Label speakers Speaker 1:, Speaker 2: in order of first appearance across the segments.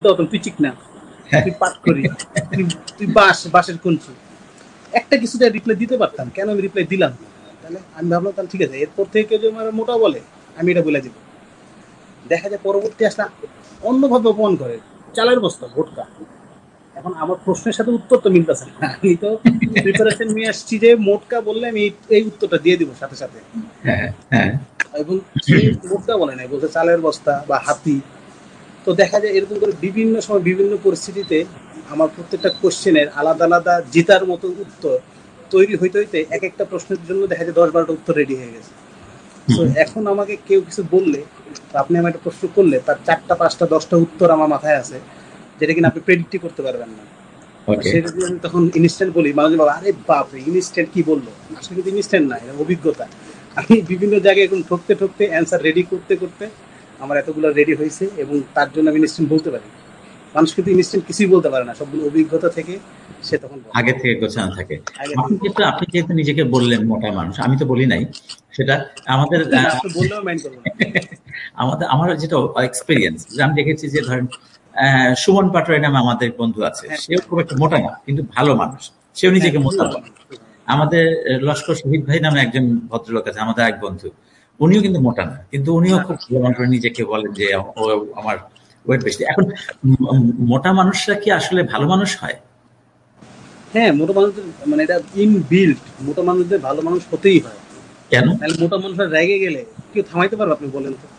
Speaker 1: তুই ঠিক না, তুই পাট করি, তুই তুই বাঁশের কঞ্চু, একটা কিছুতে রিপ্লাই দিতে পারতাম, কেন আমি রিপ্লাই দিলাম না? তাহলে আমি ভাবলাম তাহলে ঠিক আছে, এরপর থেকে কেউ যদি আমার মোটা বলে আমি এটা বলে দিব। দেখা যায় পরবর্তী আসলে অন্যভাবে অপমান করে, চালের বস্তা ভোটকা। এখন আমার প্রশ্নের সাথে উত্তর তো মিলতেছে না, আমি তো প্রিপারেশন নিয়ে আসছি যে মোটকা বললে আমি এই উত্তরটা দিয়ে দিব সাথে সাথে।
Speaker 2: হ্যাঁ, হ্যাঁ,
Speaker 1: এবং সে মোটকা বলে নাই, বলছে চালের বস্তা বা হাতি। তো দেখা যায় এরকম করে বিভিন্ন সময় বিভিন্ন পরিস্থিতিতে আমার প্রত্যেকটা কোশ্চেনের আলাদা আলাদা জেতার মতো উত্তর তৈরি হইতে হইতে এক একটা প্রশ্নের জন্য দেখা যায় 10-12টা উত্তর রেডি হয়ে গেছে। তো এখন আমাকে কেউ কিছু বললে, আপনি আমার একটা প্রশ্ন করলে তার 4টা 5টা 10টা উত্তর আমার মাথায় আছে, যেটা কিনা আপনি প্রেডিক্টই করতে পারবেন না। সেটা যদি আমি তখন ইনস্ট্যান্ট বলি, মানুষ বলে আরে বাপরে ইনস্ট্যান্ট কি বললো, আসলে কিন্তু ইনস্ট্যান্ট না, এটা অভিজ্ঞতা। আমি বিভিন্ন জায়গায় এখন ঠকতে ঠকতে অ্যান্সার রেডি করতে করতে আমার এতগুলো রেডি হয়েছে, এবং তার জন্য আমি ইনস্ট্যান্ট বলতে পারি। মানুষ কিন্তু ইনস্ট্যান্ট কিছুই বলতে পারে না, সবগুলো অভিজ্ঞতা থেকে সে তখন
Speaker 2: আগে থেকে গোছানো থাকে।
Speaker 1: আগে
Speaker 2: আপনি
Speaker 1: থেকে।
Speaker 2: যেহেতু আপনি যেহেতু নিজেকে বললেন মোটা মানুষ, আমি তো বলি নাই সেটা। আমাদের
Speaker 1: আপনি বললেও মাইন্ড করবো না।
Speaker 2: আমার যেটা এক্সপিরিয়েন্স, আমি দেখেছি যে ধরেন সুমন পাটোয়ারি নামে আমাদের বন্ধু আছে,
Speaker 1: হ্যাঁ
Speaker 2: সেও খুব একটা মোটা না কিন্তু ভালো মানুষ, সেও
Speaker 1: হ্যাঁ,
Speaker 2: নিজেকে
Speaker 1: খুবই
Speaker 2: মোটা
Speaker 1: ভালো
Speaker 2: বলে।
Speaker 1: মানুষ।
Speaker 2: আমাদের লস্কর শহীদ ভাই নামে একজন ভদ্রলোক আছে, আমাদের এক বন্ধু, উনিও কিন্তু মোটা না, কিন্তু উনিও
Speaker 1: না
Speaker 2: খুব ভালো করে নিজেকে বলেন যে ও আমার ওয়েট বেশি। এখন মোটা মানুষরা কি আসলে ভালো মানুষ হয়?
Speaker 1: হ্যাঁ, মোটা মানুষদের মানে এটা ইনবিল্ট, মোটা মানুষদের ভালো মানুষ হতেই হয়।
Speaker 2: কেন?
Speaker 1: তাহলে মোটা মানুষরা রেগে গেলে কেউ থামাইতে পারবে, আপনি বলেন তো?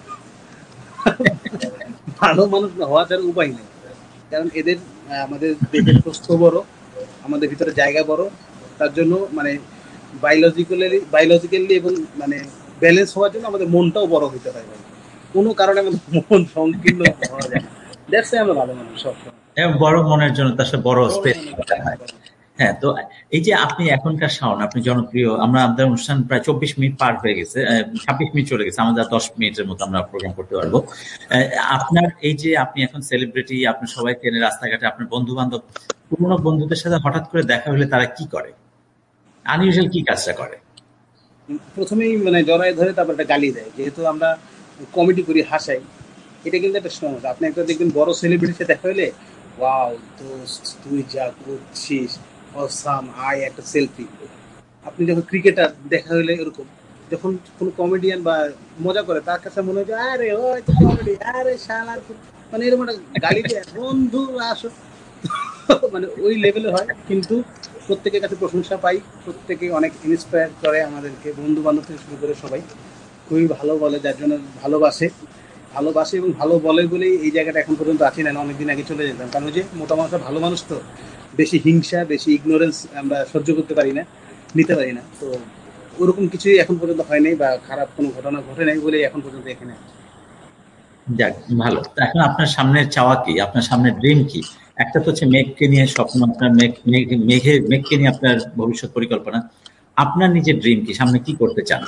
Speaker 1: ভালো মানুষ না হওয়া ছাড়া উপায় নেই। কারণ এদের আমাদের দেহের প্রস্থ বড়, আমাদের ভিতরে জায়গা বড়, তার জন্য মানে বায়োলজিক্যালি এবং মানে ব্যালেন্স হওয়ার জন্য আমাদের মনটাও বড় হইতে হয় ভাই। কোনো কারণে আমাদের মন সংকীর্ণ হওয়া যায় না। দ্যাটস আমরা ভালো মানুষ সবসময়।
Speaker 2: বড় মনের জন্য তার সাথে বড়
Speaker 1: বড়
Speaker 2: স্পেস
Speaker 1: মনের
Speaker 2: করতে
Speaker 1: জন্য
Speaker 2: হয়।
Speaker 1: বড়।
Speaker 2: হ্যাঁ, তো এই যে আপনি এখনকার শাওন, আপনি জনপ্রিয়। আমাদের অনুষ্ঠান প্রায় 24 মিনিট পার হয়ে গেছে, 26 মিনিট চলে গেছে, আমাদের 10 মিনিটের মতো আমরা প্রোগ্রাম করতে পারবো। আপনার এই যে আপনি এখন সেলিব্রিটি, আপনি সবাই চেনে রাস্তাঘাটে, আপনার বন্ধু বান্ধব, পুরোনো বন্ধুদের সাথে হঠাৎ করে দেখা হলে তারা কি করে, আনইউজুয়াল কি কাজটা করে?
Speaker 1: প্রথমেই মানে জড়ায় ধরে তারপর একটা গালি দেয়, যেহেতু আমরা কমেডি করি, হাসাই। এটা কিন্তু একটা সমস্যা। আপনি একটা দেখবেন বড় সেলিব্রিটির সাথে দেখা হলে, ওয়াও দোস্ত তুই যা করছিস, অসাম, আয় একটা সেলফি। আপনি যখন ক্রিকেটার দেখা হলে এরকম, যখন কোনো কমেডিয়ান বা মজা করে তার কাছে মনে হয় যে আরে ও তো কমেডি, আরে শালার মানে এরকম একটা গালি দেয়, বন্ধু আসো। মানে ওই লেভেলে হয়, কিন্তু প্রত্যেকের কাছে প্রশংসা পাই, প্রত্যেকে অনেক ইন্সপায়ার করে আমাদেরকে, বন্ধু বান্ধব থেকে শুরু করে সবাই খুবই ভালো বলে, যার জন্য ভালোবাসে। ভালোবাসে এবং ভালো বলে বলেই এই জায়গাটা এখন পর্যন্ত আছি, না অনেকদিন আগে চলে যেতাম। কারণ ওই যে মোটা মানুষরা ভালো মানুষ তো, বেশি হিংসা বেশি ইগনোরেন্স আমরা সহ্য করতে পারি না, নিতে পারি না। তো ওরকম কিছুই এখন পর্যন্ত হয় নাই, বা খারাপ কোনো ঘটনা ঘটে নাই বলেই এখন পর্যন্ত এখানে আছি।
Speaker 2: যাক, ভালো। তো এখন আপনার সামনের চাওয়া কি, আপনার সামনের ড্রিম কি? একটা তো হচ্ছে মেঘকে নিয়ে স্বপ্ন, আপনার মেঘকে নিয়ে আপনার ভবিষ্যৎ পরিকল্পনা। আপনার নিজের ড্রিম কি, সামনে কি করতে চান?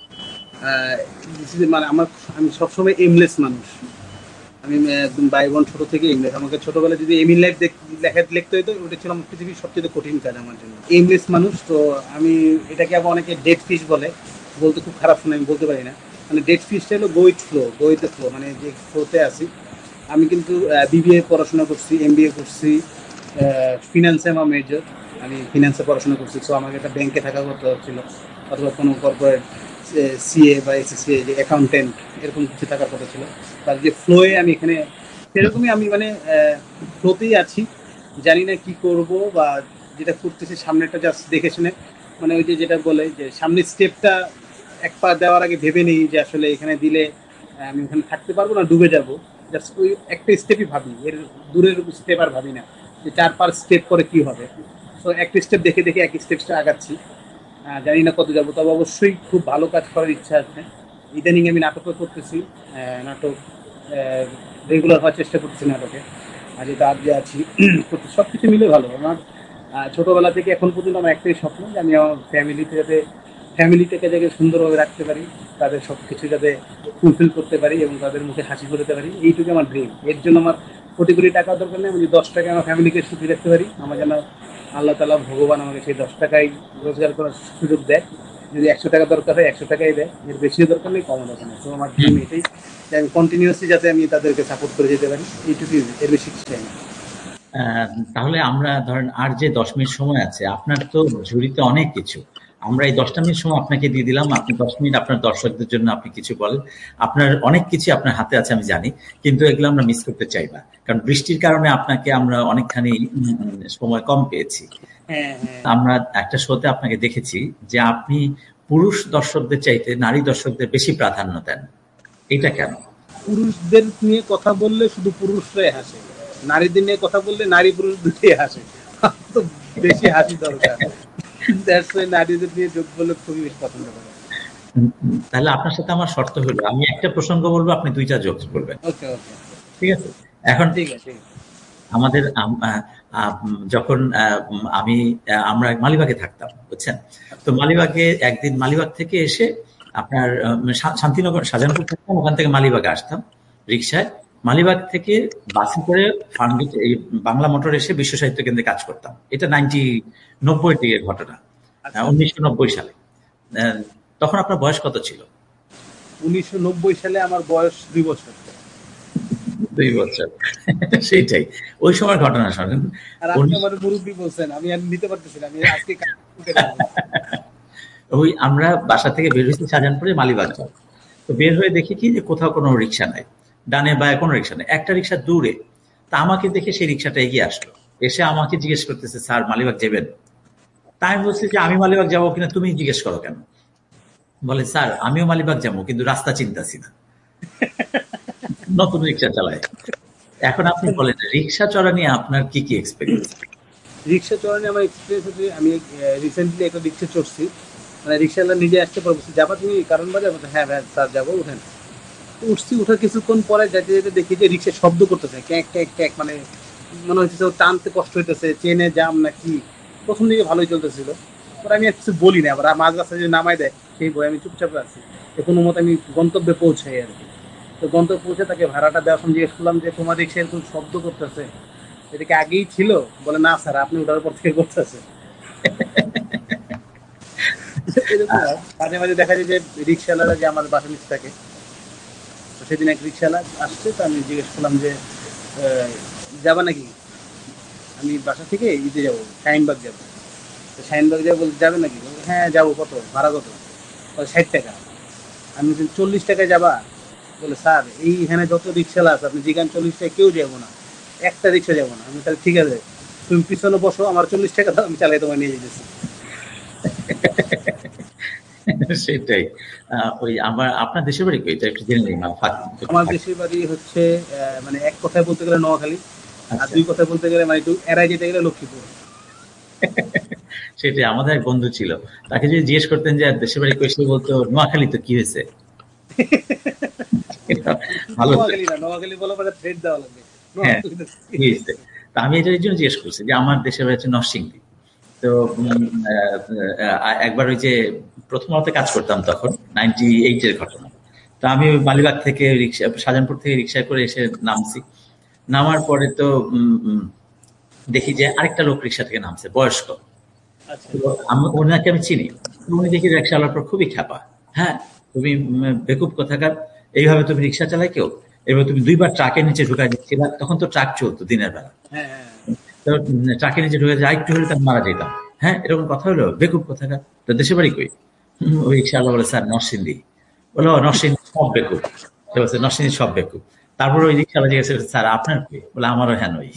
Speaker 1: মানে আমি সবসময় এমলেস মানুষ। আমি একদম বাইবন ছোট থেকে এমলেস। আমাকে ছোটবেলায় যদি এম ইন লাইফ লিখতে হতো, ওটা ছিল আমার পৃথিবীর সবচেয়ে কঠিন কাজ আমার জন্য, এমলেস মানুষ। তো আমি এটাকে আবার অনেকে ডেড ফিশ বলে, বলতে খুব খারাপ শুনে, আমি বলতে পারি না। মানে ডেড ফিশটা হলো গোইতে ফ্লো, মানে যে ফ্লোতে আসি। আমি কিন্তু বিবিএ পড়াশোনা করছি, এমবিএ করছি, ফিনান্সে আমার মেজর। আমি ফিনান্সে পড়াশোনা করছি, সো আমাকে একটা ব্যাংকে থাকা করতে হচ্ছিল, অথবা কোনো কর্পোরেট সিএ বা এসএসসিএ যে অ্যাকাউন্টেন্ট, এরকম কিছু থাকার কথা ছিল। তার যে ফ্লোয়ে আমি এখানে সেরকমই আমি মানে ফ্লোতেই আছি। জানি না কি করব, বা যেটা করতেছি সামনেটা জাস্ট দেখে শুনে, মানে ওই যে যেটা বলে যে সামনের স্টেপটা এক পা দেওয়ার আগে ভেবে নিই যে আসলে এখানে দিলে আমি ওখানে থাকতে পারবো না ডুবে যাব। জাস্ট ওই একটা স্টেপই ভাবি, এর দূরের স্টেপ আর ভাবি না যে 4-5 স্টেপ করে কি হবে। তো একটা স্টেপ দেখে দেখে এক স্টেপটা আগাচ্ছি। জানি না কত যাবো, তবে অবশ্যই খুব ভালো কাজ করার ইচ্ছা আছে। ইদানিং আমি নাটকও করতেছি, নাটক রেগুলার হওয়ার চেষ্টা করতেছি নাটকে। আর যেটা আজ যে আছি করতে, সব কিছু মিলে ভালো আমার। ছোটোবেলা থেকে এখন পর্যন্ত আমার একটাই স্বপ্ন যে আমি আমার ফ্যামিলিটাকে যাতে সুন্দরভাবে রাখতে পারি, তাদের সব কিছু যাতে ফুলফিল করতে পারি এবং তাদের মুখে হাসি ফোটাতে পারি, এইটুকু আমার ড্রিম। এর জন্য আমার কোটি কোটি টাকা দরকার নেই, আমি যদি 10 টাকা আমার ফ্যামিলিকে সুখী রাখতে পারি, আমার যেন আল্লাহ তালা ভগবান আমাকে সেই 10 টাকায় রোজগার করার সুযোগ দেয়, যদি 100 টাকা দরকার হয় 100 টাকাই দেয়, এর বেশিও দরকার নেই, কমও দরকার নেই। তো আমার ড্রিম এটাই যে আমি কন্টিনিউয়াসলি যাতে আমি তাদেরকে সাপোর্ট করে যেতে পারি, এইটুকুই, এর বেশি কিছু চাই না।
Speaker 2: তাহলে আমরা ধরেন আর যে 10 মিনিট সময় আছে, আপনার তো ঝুড়িতে অনেক কিছু, আমরা এই 10টা মিনিট সময় আপনাকে দিয়ে দিলাম, আপনি 10 মিনিট আপনার দর্শকদের জন্য আপনি কিছু বলেন। আপনার অনেক কিছু আপনার হাতে আছে আমি জানি, কিন্তু এগুলো আমরা মিস করতে চাই না, কারণ বৃষ্টির কারণে আপনাকে আমরা অনেকখানি সময় কম পেয়েছি।
Speaker 1: হ্যাঁ, হ্যাঁ।
Speaker 2: আমরা একটা শোতে আপনাকে দেখেছি যে আপনি পুরুষ দর্শকদের চাইতে নারী দর্শকদের বেশি প্রাধান্য দেন, এটা কেন?
Speaker 1: পুরুষদের নিয়ে কথা বললে শুধু পুরুষরাই হাসে, নারীদের নিয়ে কথা বললে নারী পুরুষ দুটোই হাসে। তো বেশি হাসি দরকার, দ্যাটস ওয়াই নারীদের নিয়ে যোগ বলে খুবই বেশি পছন্দ করে।
Speaker 2: তাহলে আপনার সাথে আমার শর্ত হলো, আমি একটা প্রসঙ্গ বলবো, আপনি 2টা জোকস বলবেন,
Speaker 1: ওকে, ওকে,
Speaker 2: ঠিক আছে? এখন
Speaker 1: ঠিক আছে।
Speaker 2: আমাদের যখন আমি আমরা মালিবাগে থাকতাম, বুঝছেন? তো মালিবাগে একদিন মালিবাগ থেকে এসে আপনার শান্তিনগর শাহজাহানপুর থাকতাম, ওখান থেকে মালিবাগে আসতাম রিক্সায়। মালিবাগ থেকে বাসে করে ফার্মগেট এই বাংলা মোটর এসে বিশ্ব সাহিত্য কেন্দ্রে কাজ করতাম। এটা 90 দিকের ঘটনা,
Speaker 1: আচ্ছা,
Speaker 2: 1990 সালে। আহ, তখন আপনার বয়স কত ছিল?
Speaker 1: 1990 সালে আমার বয়স 2 বছর।
Speaker 2: 2 বছর। সেইটাই, ওই সময় ঘটনা শোনেন।
Speaker 1: আর আপনি আমার মুরব্বী বলছেন, আমি আর নিতে পারতেছি না, আমি আজকে
Speaker 2: ওই আমরা বাসা থেকে বের হয়েছি শাহজাহানপুরে মালিবাগ যাব। তো বের হয়ে দেখি কি যে কোথাও কোনো রিক্সা নাই, ডানে বায়ে কোনো রিক্সা নেই, একটা রিক্সা দূরে। তা আমাকে দেখে সেই রিক্সাটা এগিয়ে আসলো, এসে আমাকে জিজ্ঞেস করতেছে, স্যার মালিবাগ যাবেন? তাই আমি বলছি যে আমি মালিবাগ যাবো কিনা তুমি জিজ্ঞেস করো কেন? বলে, স্যার আমিও মালিবাগ যাবো কিন্তু রাস্তা চিনতাছি না, নতুন রিক্সা চালায়। এখন আপনি বলেন রিক্সা চড়া নিয়ে আপনার কি কি এক্সপেরিয়েন্স?
Speaker 1: রিক্সা চড়ানো আমার এক্সপিরিয়েন্স হচ্ছে, আমি রিসেন্টলি একটা রিক্সা চড়ছি, মানে রিক্সাওয়ালা নিজে আসতে পারবো, যাবা তুমি কারণ বাজার? হ্যাঁ ভাই স্যার যাবো, উঠেন। উঠছি, উঠার কিছুক্ষণ পরে যেতে যেতে দেখি যে রিক্সা শব্দ করতেছে, ক্যাক ক্যাক ক্যাক, মানে মনে হচ্ছে ওর টানতে কষ্ট হইতেছে, চেনে জাম নাকি। প্রথম দিকে ভালোই চলতেছিল, পরে আমি আর কিছু বলি না, আবার মাঝ রাস্তায় যদি নামাই দেয় সেই বই আমি চুপচাপ আছি। তো কোনো মতো আমি গন্তব্যে পৌঁছাই আর কি। তো গন্তব্যে পৌঁছে তাকে ভাড়াটা দেওয়ার সময় জিজ্ঞেস করলাম যে তোমার রিক্সা এরকম শব্দ করতেছে, এটা কি আগেই ছিল? বলে না স্যার, আপনি ওঠার পর থেকে করতেছে। এরকম হয়। মাঝে মাঝে দেখা যায় যে রিক্সাওয়ালারা যে আমার বাসা নিচে থাকে, তো সেদিন এক রিক্সাওয়ালা আসছে, তো আমি জিজ্ঞেস করলাম যে যাবা নাকি? আমি বাসা থেকে ইতে যাবো, শাহিনবাগ যাবো। তো শাহিনবাগ যাবো, বলতে যাবে নাকি? বলছে, হ্যাঁ যাবো। কত ভাড়া কত? বলে 60 টাকা। আমি বলছি 40 টাকায় যাবা? বলে স্যার এইখানে যত রিক্সাওয়ালা আছে আপনি যেখানে 40 টাকা কেউ যাবো না, একটা রিক্সা যাবো না। আমি তাহলে ঠিক আছে, তুমি পিছনে বসো, আমার 40 টাকা দাও, আমি চালাই তোমায় নিয়ে যেতেছি।
Speaker 2: সেটাই। ওই আমার আপনার দেশের বাড়ি কই, এটা একটু জেনে নিই।
Speaker 1: আমার দেশের বাড়ি হচ্ছে মানে এক কথায় বলতে গেলে নোয়াখালী, আর
Speaker 2: আচ্ছা,
Speaker 1: 2 কথায় বলতে গেলে মানে একটু এড়াই যেতে গেলে লক্ষ্মীপুর।
Speaker 2: সেটাই। আমাদের এক বন্ধু ছিল, তাকে যদি জিজ্ঞেস করতেন যে দেশের বাড়ি কই, সে বলতো নোয়াখালী। তো কি হয়েছে? এটা
Speaker 1: শুধু
Speaker 2: ভালো তো।
Speaker 1: নোয়াখালী না, নোয়াখালী বলা মানে থ্রেড দেওয়া লাগবে।
Speaker 2: হ্যাঁ,
Speaker 1: নোয়াখালী
Speaker 2: কি হয়েছে? তা আমি এটার জন্য জিজ্ঞেস করছি যে আমার দেশের বাড়ি হচ্ছে নরসিংদী। তো একবার ওই যে প্রথম আলোতে কাজ করতাম তখন, 98-এর ঘটনা। তো আমি ওই মালিবাগ থেকে রিক্সা, শাহজাহানপুর থেকে রিক্সায় করে এসে নামছি। নামার পরে তো দেখি যে আরেকটা লোক রিক্সা থেকে নামছে, বয়স্ক।
Speaker 1: আচ্ছা,
Speaker 2: তো ওনাকে আমি চিনি। তো উনি দেখি রিক্সা চালার পর খুবই খ্যাপা। হ্যাঁ, তুমি বেকুব কোথাকার, এইভাবে তুমি রিক্সা চালাই কেউ? এবার তুমি 2বার ট্রাকের নিচে ঢুকাই দিচ্ছিলা, তখন তো ট্রাক চলতো দিনের বেলা।
Speaker 1: হ্যাঁ, হ্যাঁ।
Speaker 2: তো ট্রাকের নিচে ঢুকে যায়, একটু হলে তার মারা যেতাম। হ্যাঁ, এরকম কথা হলো, বেকুব কোথাকার। তো দেশের বাড়ি কই? ওই রিক্সাওয়ালা বলে, স্যার নরসিংদী। বলো নরসিংদী সব বেকুব। সে বলছে নরসিংদী সব বেকুব। তারপর ওই রিক্সাওয়ালা জিজ্ঞেস করছে, স্যার আপনার কই? বলে আমারও হ্যাঁ নই।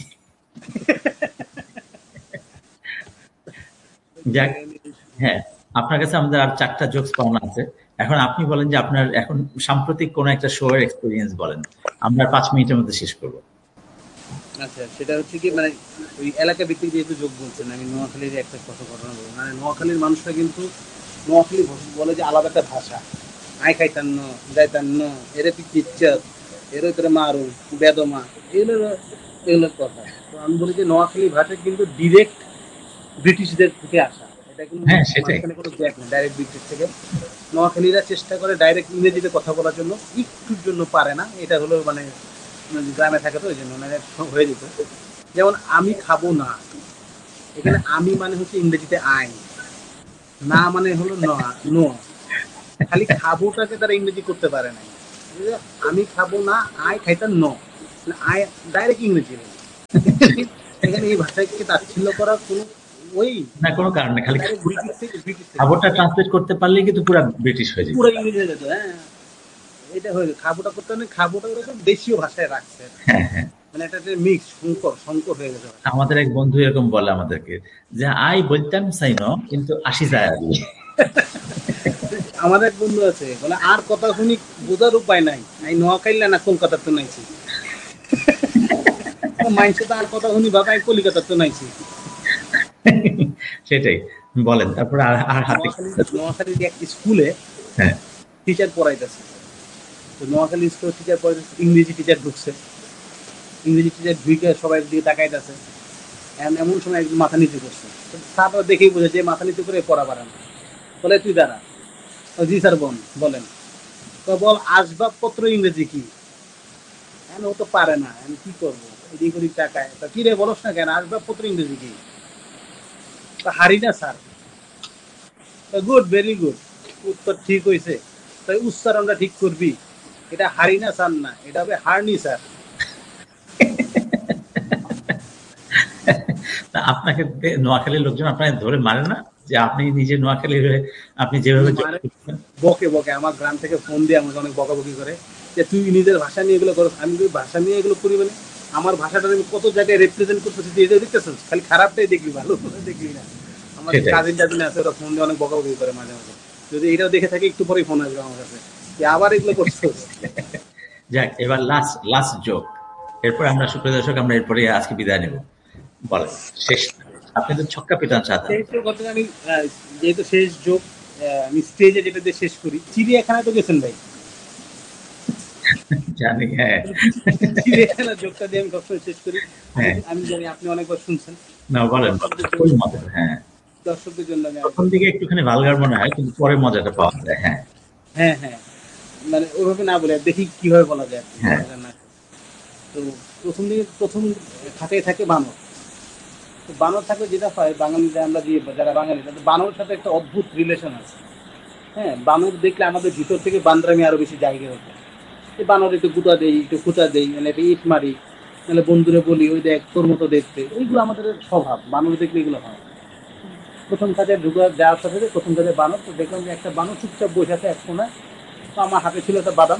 Speaker 2: যাক, হ্যাঁ, আপনার কাছে আমাদের আর 4টা জোকস পাওনা আছে। এখন আপনি বলেন যে আপনার এখন সাম্প্রতিক কোন একটা শো এর এক্সপেরিয়েন্স বলেন, আমরা 5 মিনিটের মধ্যে শেষ করবো।
Speaker 1: আচ্ছা, সেটা হচ্ছে কি, মানে ওই এলাকা ভিত্তিক যেহেতু যোগ বলছেন, আমি নোয়াখালীর একটা কথা ঘটনা বলবো। মানে নোয়াখালীর মানুষরা কিন্তু নোয়াখালী বলে যে আলাদা একটা ভাষা, আই খাইতান্ন যাইতান্ন, এরে তুই কিচ্ছাত, এর তোরে মারু বেদমা, এগুলো এগুলোর কথা। তো আমি বলি যে নোয়াখালী ভাষা কিন্তু ডিরেক্ট ব্রিটিশদের থেকে আসা, এটা কোনো
Speaker 2: হ্যাঁ, সেটাই।
Speaker 1: মাঝখানে কোনো গ্যাপ নেই, ডাইরেক্ট ব্রিটিশ থেকে। নোয়াখালীরা চেষ্টা করে ডাইরেক্ট ইংরেজিতে কথা বলার জন্য, একটুর জন্য পারে না, এটা হলো মানে গ্রামে থাকে তো ওই জন্য মানে হয়ে যেত। যেমন আমি খাবো না, এখানে
Speaker 2: হ্যাঁ,
Speaker 1: আমি মানে হচ্ছে ইংরেজিতে আই, না মানে হলো নো, খালি খাবোটাকে তারা ইংরেজি করতে পারে না। আমি খাবো না, আই খাইতাম নো, আই ডাইরেক্ট ইংরেজি বলে। এখানে এই ভাষাকে তাচ্ছিল্য করার কোনো ওই
Speaker 2: না কোনো কারণ নেই, খালি
Speaker 1: ডাইরেক্ট ব্রিটিশ থেকে
Speaker 2: খাবারটা ট্রান্সলেট করতে পারলেই কিন্তু পুরো ব্রিটিশ হয়ে যেত।
Speaker 1: পুরো ইংরেজি হয়ে যেত। হ্যাঁ, এটা হয়ে যেত। খাবোটা করতে মানে খাবোটা ওরকম দেশীয় ভাষায় রাখছে,
Speaker 2: হ্যাঁ হ্যাঁ,
Speaker 1: মানে একটা মিক্স সংকর হয়ে গেছে।
Speaker 2: আমাদের এক বন্ধু এরকম বলে আমাদেরকে যে আই বলতাম চাই ন কিন্তু আসি যায় আর কি।
Speaker 1: আমার এক বন্ধু আছে বলে আর কথা শুনি বোঝার উপায় নাই, আমি নোয়াখাইলে না কলকাতার তো নাইছি। মাইন্ডসে তো আর কথা শুনি বাবা আমি কলিকাতার তো নাইছি।
Speaker 2: সেটাই বলেন, তারপর আর আর হাতে।
Speaker 1: নোয়াখালীর এক স্কুলে
Speaker 2: হ্যাঁ
Speaker 1: টিচার পড়াইতেছে, তো নোয়াখালী স্কুলে টিচার পড়াইতেছে, ইংরেজি টিচার ঢুকছে, ইংরেজি টিচার ঢুকে সবাই দিকে তাকাইতেছে। এমন সময় একজন মাথা নিচু করছে, স্যাররা দেখেই বোঝে যে মাথা নিচু করে পড়া পারে না। বলে তুই দাঁড়া। জি স্যার বলেন। তো বল আসবাবপত্র ইংরেজি কি? ও তো পারে না, আমি কি করবো, এদিক ওদিক টাকায়। তা কি রে বলস না কেন, আসবাবপত্র ইংরেজি কি? হারি না স্যার। গুড, ভেরি গুড, উত্তর ঠিক হয়েছে। তাই উচ্চারণটা ঠিক করবি, এটা হারি না স্যার না, এটা হবে হারনি স্যার।
Speaker 2: তা আপনাকে নোয়াখালীর লোকজন আপনাকে ধরে মারে না যে আপনি নিজে নোয়াখালীর হয়ে আপনি যেভাবে
Speaker 1: মানে বকে বকে, আমার গ্রাম থেকে ফোন দিয়ে আমাকে অনেক বকাবকি করে যে তুই নিজের ভাষা নিয়ে এগুলো করো। আমি তুই ভাষা নিয়ে এগুলো করি মানে আমার ভাষাটা আমি কত জায়গায় রিপ্রেজেন্ট করতেছি, তুই এটা দেখতেছিস, খালি খারাপটাই দেখবি, ভালো দেখবি না। আমার
Speaker 2: সেটাই।
Speaker 1: কাজিন টাজিন আছে, ওরা ফোন দিয়ে অনেক বকাবকি করে মাঝে মাঝে। যদি এটাও দেখে থাকে একটু পরেই ফোন আসবে আমার কাছে, তুই আবার এগুলো করছিস।
Speaker 2: যাক, এবার লাস্ট লাস্ট জোক, এরপর আমরা সুপ্রিয় দর্শক আমরা এরপরে আজকে বিদায় নেব। বলেন শেষ, আপনি তো ছক্কা পিটান চাতাম।
Speaker 1: শেষ যোগ হচ্ছে আমি যেহেতু শেষ যোগ আমি স্টেজে যেটা দিয়ে শেষ করি, চিড়িয়াখানায় তো গেছেন ভাই।
Speaker 2: জানি, হ্যাঁ
Speaker 1: চিড়িয়াখানার যোগটা দিয়ে আমি সবসময় শেষ করি।
Speaker 2: হ্যাঁ,
Speaker 1: আমি জানি আপনি অনেকবার শুনছেন।
Speaker 2: না বলেন বলেন,
Speaker 1: দর্শকদের জন্য,
Speaker 2: খুবই মজার। হ্যাঁ,
Speaker 1: দর্শকদের জন্য আমি
Speaker 2: প্রথম দিকে একটুখানি ভালগার মনে হয় কিন্তু পরে মজাটা পাওয়া যায়। হ্যাঁ
Speaker 1: হ্যাঁ হ্যাঁ, মানে ওইভাবে না বলে দেখি কিভাবে বলা যায় আর কি,
Speaker 2: হ্যাঁ
Speaker 1: মজা না। তো প্রথম খাতায় থাকে বানর। তো বানর থাকলে যেটা হয়, বাঙালিরা আমরা যে যারা বাঙালি তাদের বানরের সাথে একটা অদ্ভুত রিলেশন আছে। হ্যাঁ, বানর দেখলে আমাদের ভিতর থেকে বান্দরামি আরো বেশি জায়গা হতো। এই বানর একটু গুঁতা দেই, একটু খুঁচা দেই, মানে একটা ইট মারি, নাহলে বন্ধুরে বলি ওই দেখ তোর মতো দেখতে। এইগুলো আমাদের স্বভাব, বানর দেখলে এগুলো হয়। প্রথম কাজে ঢুকে যাওয়ার সাথে সাথে প্রথম কাজে বানর, তো দেখলাম যে একটা বানর চুপচাপ বসে আছে এক কোনায়। তো আমার হাতে ছিল একটা বাদাম,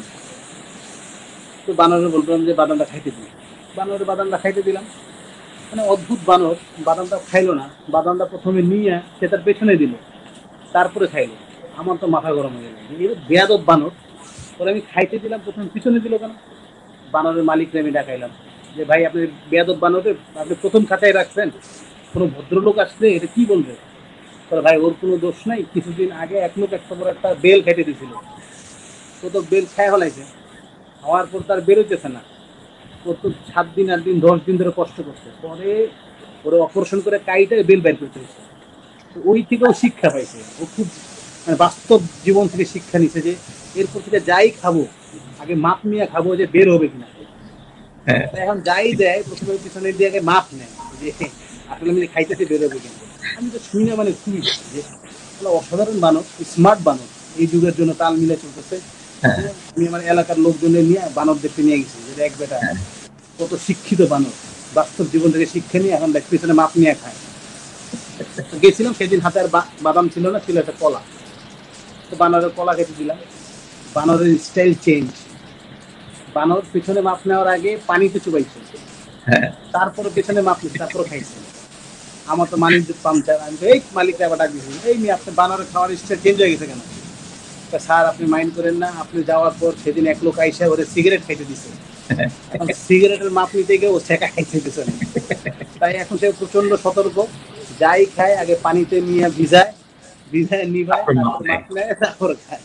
Speaker 1: তো বানরে বললাম যে বাদামটা খাইতে দিই। বানরের বাদামটা খাইতে দিলাম, মানে অদ্ভুত বানর, বাদামটা খাইলো না। বাদামটা প্রথমে নিয়ে সে তার পেছনে দিল, তারপরে খাইলো। আমার তো মাথা গরম হয়ে গেল, বেয়াদব বানর। পরে আমি খাইতে দিলাম, প্রথমে পিছনে দিল কেন? বানরের মালিককে আমি ডাকাইলাম যে ভাই আপনি বেয়াদব বানরে আপনি প্রথম খাতায় রাখছেন, কোনো ভদ্রলোক আসলে এটা কি বলবে? তাহলে ভাই ওর কোনো দোষ নাই, কিছুদিন আগে এক লোক একটা বড় একটা বেল খেটে দিয়েছিল, ও তো বেল ছায় হলাইছে, হওয়ার পর তার বেরোতেছে না। ও তো 7 দিন 8 দিন 10 দিন ধরে কষ্ট করছে, পরে ওরে অপারেশন করে কাইটে বেল বের করতে হয়েছে। তো ওই থেকে ও শিক্ষা পাইছে, ও খুব মানে বাস্তব জীবন থেকে শিক্ষা নিছে যে এরপর থেকে যাই খাবো আগে মাপ নিয়ে খাবো যে বের হবে কিনা।
Speaker 2: হ্যাঁ,
Speaker 1: এখন যাই দেয় প্রথমে পিছনে দিয়ে আগে মাপ নেয় যে আসলে আমি খাইতেছি বের হবে কিনা। আমি তো শুনি না, মানে খুবই যে অসাধারণ বানর, স্মার্ট বানর, এই যুগের জন্য তাল মিলে চলতেছে।
Speaker 2: হ্যাঁ
Speaker 1: আমি আমার এলাকার লোকজনের নিয়ে বানর দেখতে নিয়ে গেছি, যে এক বেটা
Speaker 2: হ্যাঁ,
Speaker 1: কত শিক্ষিত বানর, বাস্তব জীবন থেকে শিক্ষা নিয়ে এখন দেখ পিছনে মাপ নিয়ে খায়। তো গেছিলাম সেদিন, হাতে আর বাদাম ছিল না, ছিল একটা কলা। তো বানরের কলা খেতে দিলাম। বানরের স্টাইল চেঞ্জ, বানর পিছনে মাপ নেওয়ার আগে পানিতে চুবাইছে,
Speaker 2: হ্যাঁ।
Speaker 1: তারপরে পেছনে মাপ নিচ্ছে, তারপরে খাইছে। আমার তো মালিক পাংচার, আমি তো এই মালিকটা আবার ডাক দিয়েছি, এই মেয়ে আপনি বানরের খাওয়ার স্টাইল চেঞ্জ হয়ে গেছে কেন? স্যার আপনি মাইন্ড করেন না, আপনি যাওয়ার পর সেদিন এক লোক আইসা ওরে সিগারেট খাইতে দিছে, এখন সিগারেটের মাপ নিতে গিয়ে ও ছেঁকা খাইতে দিছে না। তাই এখন সে প্রচন্ড সতর্ক, যাই খায় আগে পানিতে নিয়ে ভিজায়, ভিজায় নিভায়,
Speaker 2: তারপর মাপ
Speaker 1: তারপর
Speaker 2: নেয়।
Speaker 1: মাপ নেয়, তারপর খায়।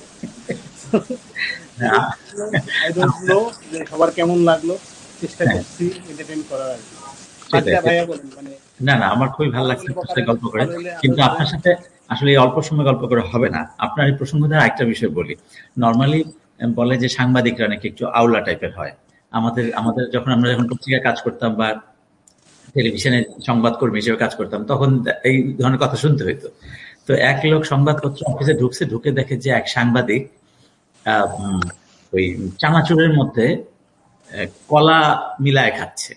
Speaker 2: না,
Speaker 1: আই ডোন্ট নো যে সবার কেমন লাগলো, চেষ্টা
Speaker 2: হ্যাঁ
Speaker 1: করছি এন্টারটেইন করার আর কি।
Speaker 2: সেটাই
Speaker 1: বাচ্চা
Speaker 2: সেটাই।
Speaker 1: ভাইয়া বলেন, মানে
Speaker 2: না না, আমার খুবই ভালো
Speaker 1: ভালো
Speaker 2: লাগছে
Speaker 1: হলে
Speaker 2: আপনার
Speaker 1: বকা
Speaker 2: সাথে
Speaker 1: দেন,
Speaker 2: গল্প করে।
Speaker 1: ভালো হলে আরো
Speaker 2: কিন্তু
Speaker 1: দিবেন।
Speaker 2: আপনার সাথে আসলে এই অল্প সময় গল্প করে হবে না। আপনার এই প্রসঙ্গ দ্বারা একটা বিষয় বলি। নরমালি বলে যে সাংবাদিকরা নাকি একটু আউলা টাইপের হয়। আমাদের আমাদের যখন পত্রিকায় কাজ করতাম বা টেলিভিশনে সংবাদকর্মী হিসেবে কাজ করতাম তখন এই ধরনের কথা শুনতে হইতো। তো এক লোক সংবাদপত্র অফিসে ঢুকছে, ঢুকে দেখে যে এক সাংবাদিক ওই চানাচুরের মধ্যে কলা মিলায় খাচ্ছে।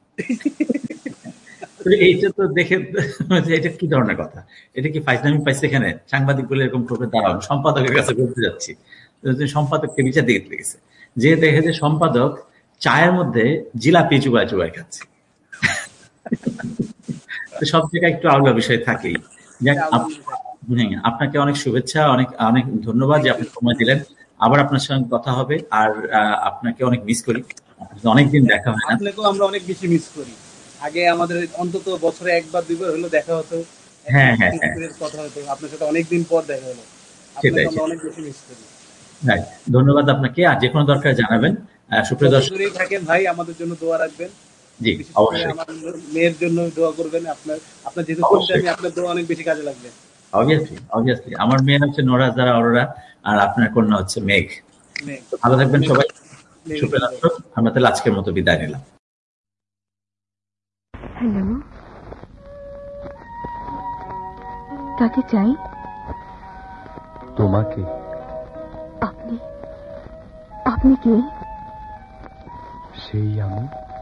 Speaker 2: এইটা তো দেখে এটা কি ধরনের কথা, এটা কি ফাইজলামি পাইছে? এখানে সাংবাদিক বলে এরকম করবে, দাঁড়ান সম্পাদকের কাছে বলতে যাচ্ছি। সম্পাদককে বিচার দিকে গেছে, যে দেখে যে সম্পাদক চায়ের মধ্যে জিলাপি চুবায় চুবায় খাচ্ছে। সব জায়গায় একটু আলাদা বিষয় থাকেই। আপনাকে অনেক শুভেচ্ছা, অনেক অনেক ধন্যবাদ যে আপনি সময় দিলেন। আবার আপনার সঙ্গে কথা হবে। আর আপনাকে অনেক মিস করি, অনেকদিন দেখা হয় না।
Speaker 1: আপনাকেও আমরা অনেক বেশি মিস করি। আগে আমাদের অন্তত বছরে একবার দুইবার হলো দেখা হতো,
Speaker 2: হ্যাঁ হ্যাঁ হ্যাঁ,
Speaker 1: কথা হতো। আপনার সাথে অনেকদিন পর দেখা হলো,
Speaker 2: সেটাই।
Speaker 1: আপনাকে আমরা অনেক বেশি মিস করি।
Speaker 2: ধন্যবাদ আপনাকে। আর যে কোনো দরকার জানাবেন। সুপ্রিয় দর্শক
Speaker 1: থাকেন ভাই, আমাদের জন্য দোয়া রাখবেন।
Speaker 2: জি অবশ্যই।
Speaker 1: আমার মেয়ের জন্য দোয়া করবেন। আপনার যেহেতু শুনতে, আপনার দোয়া অনেক বেশি কাজে লাগবে।
Speaker 2: অবভিয়াসলি আমার মেয়ে হচ্ছে নোরা যারা অরোরা, আর আপনার কন্যা হচ্ছে মেঘ। ভালো থাকবেন সবাই। সুপ্রিয় দর্শক, আমরা তাহলে আজকের মতো বিদায় নিলাম।
Speaker 3: হ্যালো, কাকে চাই?
Speaker 4: তোমাকে।
Speaker 3: আপনি আপনি কে?
Speaker 4: সেই আমি।